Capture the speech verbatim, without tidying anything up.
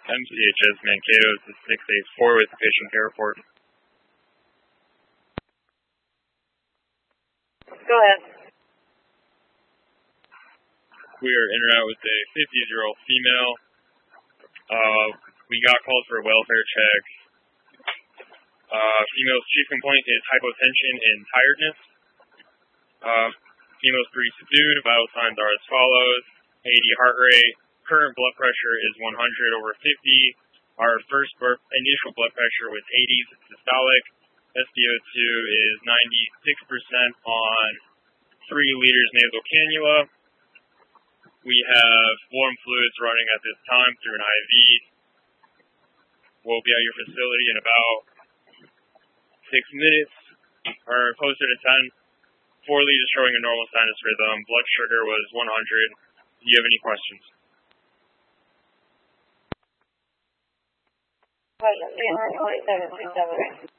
M C H S Mankato to six eight four with the patient care report. Go ahead. We are in and out with a fifty-year-old female. Uh, we got calls for a welfare check. Uh, female's chief complaint is hypotension and tiredness. Uh, female's pretty subdued. Vital signs are as follows. eighty heart rate. Current blood pressure is one hundred over fifty. Our first initial blood pressure was eighty systolic. S p O two is ninety-six percent on three liters nasal cannula. We have warm fluids running at this time through an I V. We'll be at your facility in about six minutes. Our poster to ten. Four liters showing a normal sinus rhythm. Blood sugar was one hundred. Do you have any questions? Question three hundred twenty-seven point seven.